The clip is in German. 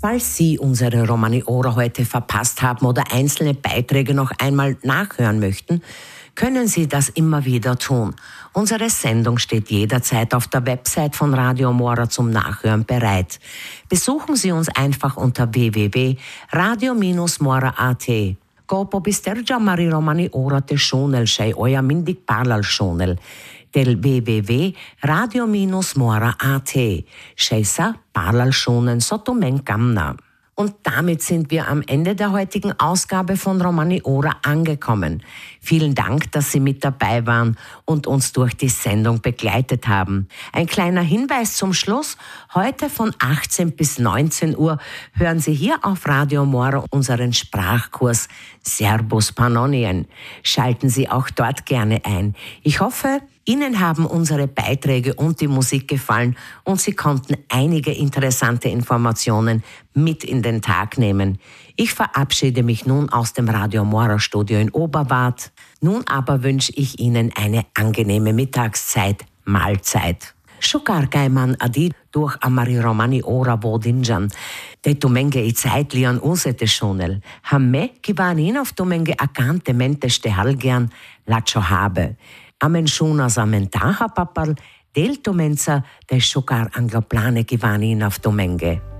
Falls Sie unsere Romani Ora heute verpasst haben oder einzelne Beiträge noch einmal nachhören möchten, können Sie das immer wieder tun. Unsere Sendung steht jederzeit auf der Website von Radio Mora zum Nachhören bereit. Besuchen Sie uns einfach unter www.radio-mora.at. Gopo bistergia mari Romani Ora te shonel shei oja mindig parlal shonel del www.radio-mora.at. Shei sa parlal shonen sotomen kamna. Und damit sind wir am Ende der heutigen Ausgabe von Romani Ora angekommen. Vielen Dank, dass Sie mit dabei waren und uns durch die Sendung begleitet haben. Ein kleiner Hinweis zum Schluss. Heute von 18 bis 19 Uhr hören Sie hier auf Radio Mora unseren Sprachkurs Serbus Pannonien. Schalten Sie auch dort gerne ein. Ich hoffe, Ihnen haben unsere Beiträge und die Musik gefallen und Sie konnten einige interessante Informationen mit in den Tag nehmen. Ich verabschiede mich nun aus dem Radio Mora Studio in Oberbad. Nun aber wünsche ich Ihnen eine angenehme Mittagszeit, Mahlzeit. Shukar kaiman adi durch amari Romani Ora vodinjan. De tumenge I zeitlian usete shonel. Hamme kivanin auf tumenge akante menteste halgian lacho habe. Amen shuna samentaha papal del tumenza de shukar angloplane kivanin auf tumenge.